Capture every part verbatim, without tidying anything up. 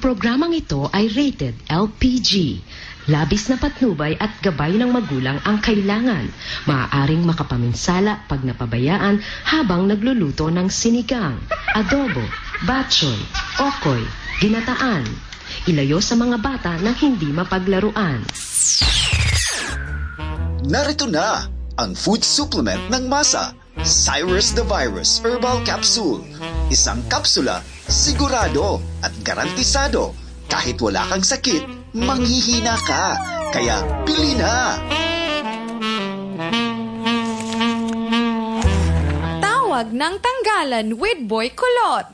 programang ito ay rated L P G. Labis na patnubay at gabay ng magulang ang kailangan. Maaaring makapaminsala pag napabayaan habang nagluluto ng sinigang, adobo, batchoy, okoy, ginataan. Ilayo sa mga bata na hindi mapaglaruan. Narito na ang food supplement ng masa, Cyrus the Virus Herbal Capsule. Isang kapsula, sigurado at garantisado. Kahit wala kang sakit, manghihina ka. Kaya pili na! Tawag ng tanggalan with Boy Kulot.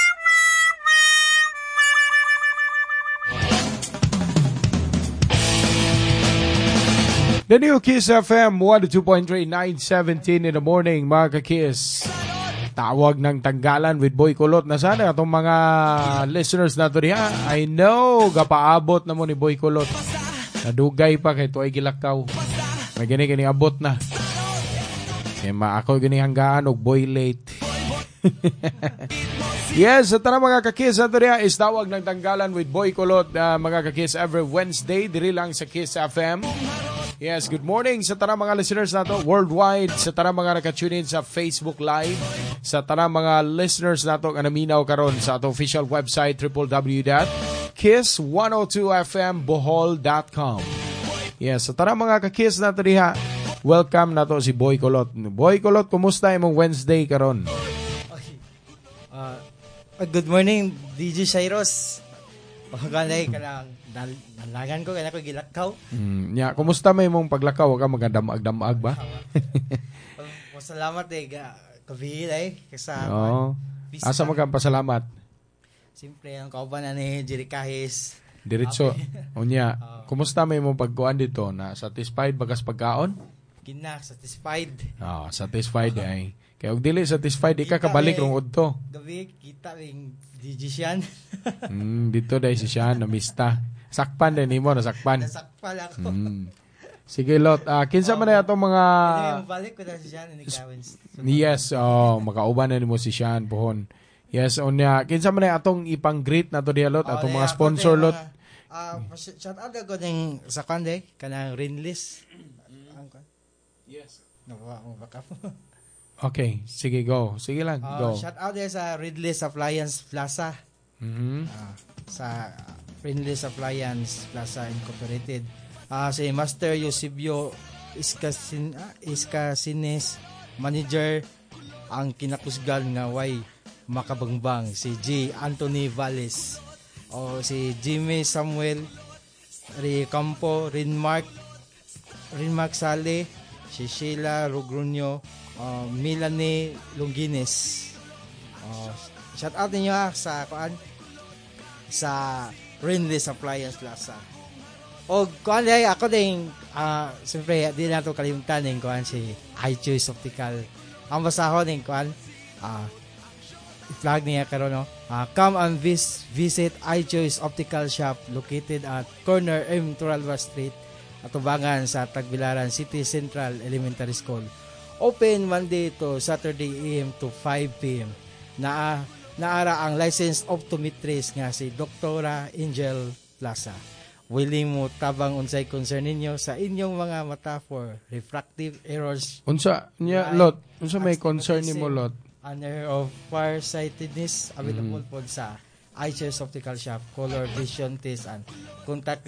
The new Kiss F M one oh two point three, nine seventeen in the morning, mga ka-Kiss. Tawag ng tanggalan with Boy Kulot. Na sana itong mga listeners nato diha, I know, gapaabot na mo ni Boy Kulot. Nadugay pa kay ito ay gilakaw. May gani-gani abot na. Kaya ma ako gani hanggaan og boy late. Yes, sa tara mga ka-Kiss nato diha is tawag ng tanggalan with Boy Kulot, uh, mga ka-Kiss, every Wednesday diri lang sa Kiss F M. Yes, good morning sa tara mga listeners nato worldwide, sa tara mga naka-tune in sa Facebook Live, sa tara mga listeners nato nga naminaw karon sa ato official website w w w dot kiss one oh two f m bohol dot com. Yes, sa tara mga ka-Kiss nato diha, welcome nato si Boy Kulot. Boy Kulot, kumusta imong Wednesday karon? Uh, good morning, D J Cyrus. Pagkalay ka lang, nalagan ko, kaya ko gilakaw. Mm, yeah, kumusta may mong paglakaw? Ka magdamag-damag ba? Pasalamat eh, kabihil eh. Kasama. Oo. Asa mo kang pasalamat? Siyempre, ang kauban na ni Jerry Kahis. Diretso. Okay. Unya, uh, kumusta may mong pagkuhan dito? Na satisfied bagas pagkaon? Gina, satisfied. Oo, oh, satisfied eh. Kaya og dili satisfied, di ka kabalik rong udto. Gabi, kita ring D J siyan. mm, dito dahil si siya, namista. Sakpan din mo, nasakpan. Nasakpan ako. Mm. Sige, Lot. Uh, kinsa man na itong mga... Hindi mo balik ko na si siyan. Yes, oh, makauban na ni mo si siyan, pohon. Yes, unya. Kinsa man na itong ipang-greet na to diya, Lot. Atong oh, mga sponsor, Lot. Uh, shout out ako ng sa kande, kanang Rinlis. Yes. Nawa mo baka po. Okay, sige, go. Sige lang, uh, go. Shout out there sa Ridley's Appliance Plaza. Mm-hmm. Uh, sa Ridley's Appliance Plaza Incorporated. Uh, si Master Eusebio Iskasin, uh, Iskasines, manager, ang kinakusgal nga way makabangbang, si G. Anthony Valles. O si Jimmy Samuel Ricampo, Rinmark, Rinmark Sale, si Sheila Rogrunyo, Uh, Melanie Longines. Uh, shout out ninyo ha, sa kuan sa Rinley's Appliance Plaza. O kuan day ako ding uh, siyempre di na to kalimutan ning kuan si iChoice Optical. Ang basahon ning kuan uh, i-flag niya karon no. Uh, come and vis- visit iChoice Optical Shop located at corner M. Turalba Street, atubangan sa Tagbilaran City Central Elementary School. Open Monday to Saturday A M to five p m Na naara ang licensed optometrist nga si Doktora Angel Plaza. Willing mo tabang unsay concern ninyo sa inyong mga mata for refractive errors. Unsa nya Lot? Unsa may concern nimo, Lot? An error of farsightedness available mm. po sa iChoice Optical Shop, color vision test and contact